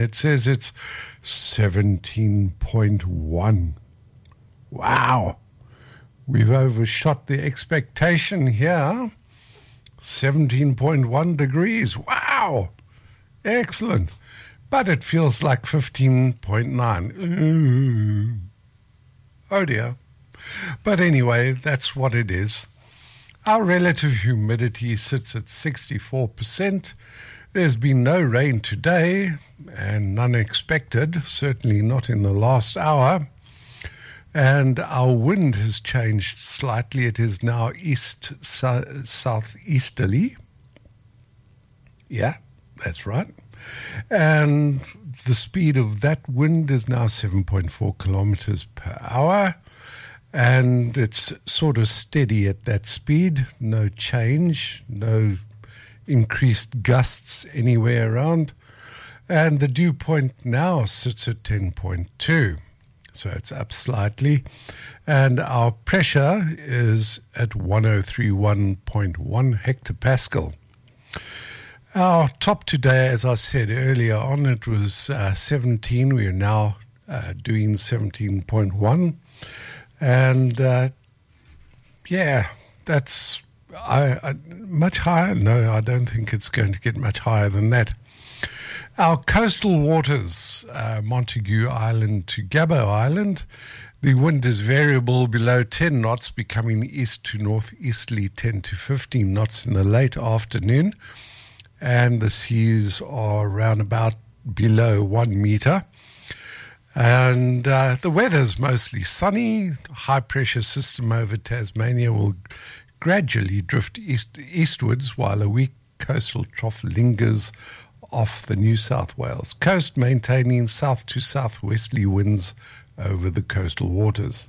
It says it's 17.1. Wow. We've overshot the expectation here. 17.1 degrees. Wow. Excellent. But it feels like 15.9. Oh dear. But anyway, that's what it is. Our relative humidity sits at 64%. There's been no rain today, and none expected, certainly not in the last hour. And our wind has changed slightly. It is now southeasterly. Yeah, that's right. And the speed of that wind is now 7.4 kilometers per hour. And it's sort of steady at that speed. No change, no increased gusts anywhere around. And the dew point now sits at 10.2. So it's up slightly. And our pressure is at 1031.1 hectopascal. Our top today, as I said earlier on, it was 17. We are now doing 17.1. And yeah, that's much higher. No, I don't think it's going to get much higher than that. Our coastal waters, Montague Island to Gabbo Island, the wind is variable below 10 knots, becoming east to northeasterly 10 to 15 knots in the late afternoon. And the seas are around about below 1 meter. And the weather's mostly sunny. High pressure system over Tasmania will gradually drift eastwards, while a weak coastal trough lingers off the New South Wales coast, maintaining south to southwesterly winds over the coastal waters.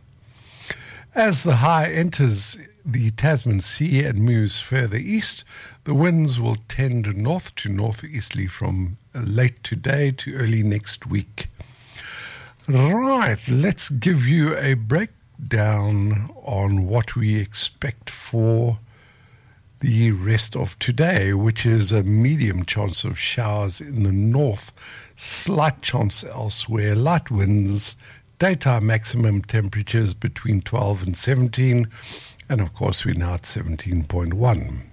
As the high enters the Tasman Sea and moves further east, the winds will tend north to northeasterly from late today to early next week. Right, let's give you a breakdown on what we expect for the rest of today, which is a medium chance of showers in the north, slight chance elsewhere, light winds, daytime maximum temperatures between 12 and 17, and of course we're now at 17.1.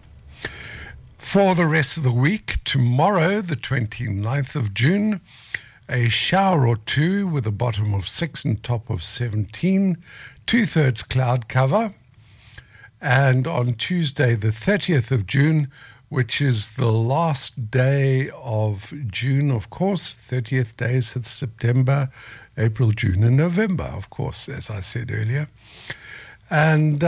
For the rest of the week, tomorrow, the 29th of June, a shower or two with a bottom of 6 and top of 17, 2/3 cloud cover. And on Tuesday, the 30th of June, which is the last day of June, of course, 30th days of September, April, June, and November, of course, as I said earlier. And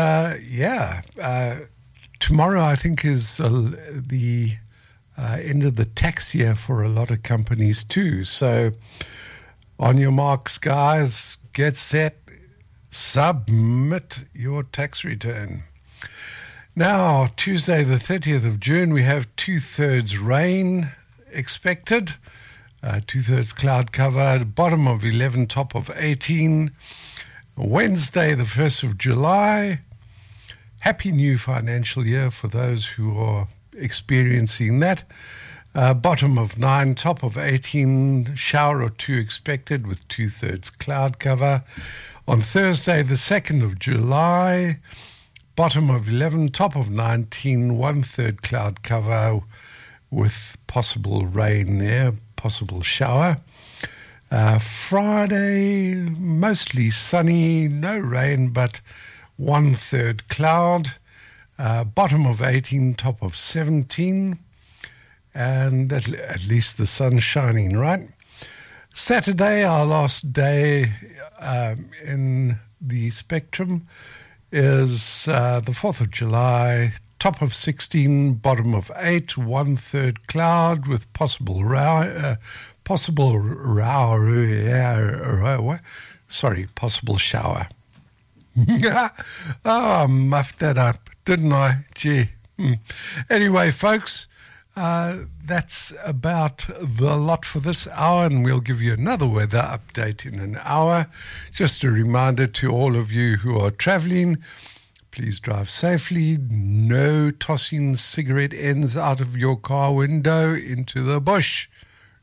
tomorrow, I think, is the end of the tax year for a lot of companies too. So on your marks, guys, get set, submit your tax return. Now, Tuesday the 30th of June, we have 2/3 rain expected, 2/3 cloud cover, bottom of 11, top of 18. Wednesday the 1st of July, happy new financial year for those who are experiencing that. Bottom of 9, top of 18, shower or two expected with 2/3 cloud cover. On Thursday, the 2nd of July, bottom of 11, top of 19, 1/3 cloud cover with possible rain there, possible shower. Friday, mostly sunny, no rain, but 1/3 cloud. Bottom of 18, top of 17, and at least the sun's shining, right? Saturday, our last day in the spectrum, is the 4th of July, top of 16, bottom of 8, 1/3 cloud with possible shower. Oh, I muffed that up, didn't I? Gee. Anyway, folks, that's about the lot for this hour, and we'll give you another weather update in an hour. Just a reminder to all of you who are traveling, please drive safely. No tossing cigarette ends out of your car window into the bush.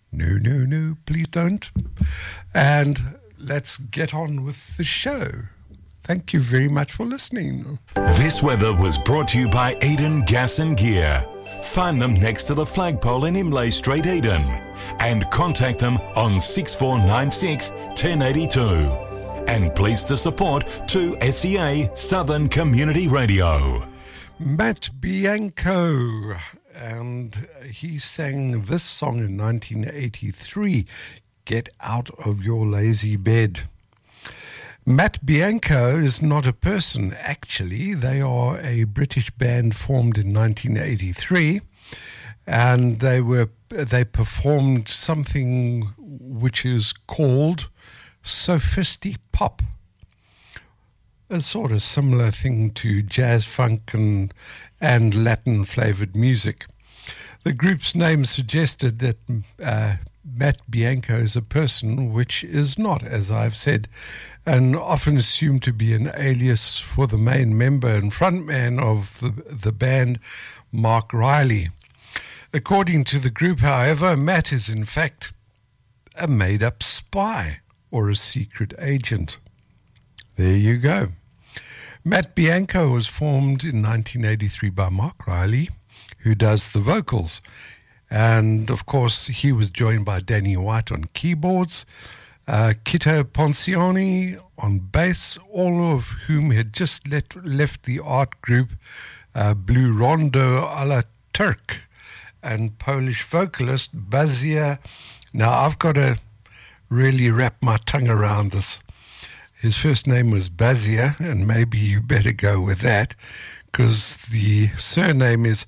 No, please don't. And let's get on with the show. Thank you very much for listening. This weather was brought to you by Eden Gas and Gear. Find them next to the flagpole in Imlay Street, Eden. And contact them on 6496 1082. And pleased to support 2SEA Southern Community Radio. Matt Bianco, and he sang this song in 1983, Get Out of Your Lazy Bed. Matt Bianco is not a person, actually. They are a British band formed in 1983, and they performed something which is called Sophisti Pop, a sort of similar thing to jazz funk and Latin flavored music. The group's name suggested that Matt Bianco is a person, which is not, as I've said, and often assumed to be an alias for the main member and frontman of the band, Mark Riley. According to the group, however, Matt is in fact a made-up spy or a secret agent. There you go. Matt Bianco was formed in 1983 by Mark Riley, who does the vocals. And, of course, he was joined by Danny White on keyboards, Kito Poncioni on bass, all of whom had just left the art group Blue Rondo a la Turk, and Polish vocalist Bazia. Now, I've got to really wrap my tongue around this. His first name was Bazia, and maybe you better go with that, because the surname is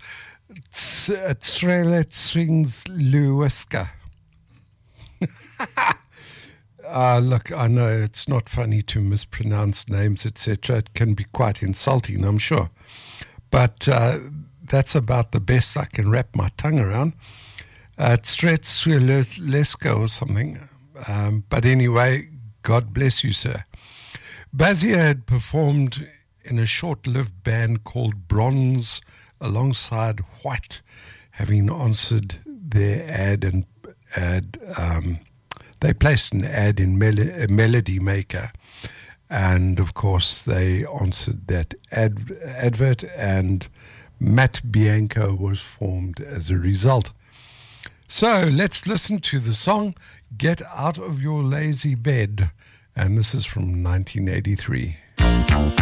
Streletsinglueska. Look, I know it's not funny to mispronounce names, etc. It can be quite insulting, I'm sure. But that's about the best I can wrap my tongue around. Streletsinglueska or something. But anyway, God bless you, sir. Bazia had performed in a short-lived band called Bronze alongside White, having answered their ad, and they placed an ad in Melody Maker, and of course they answered that advert, and Matt Bianco was formed as a result. So let's listen to the song Get Out of Your Lazy Bed, and this is from 1983.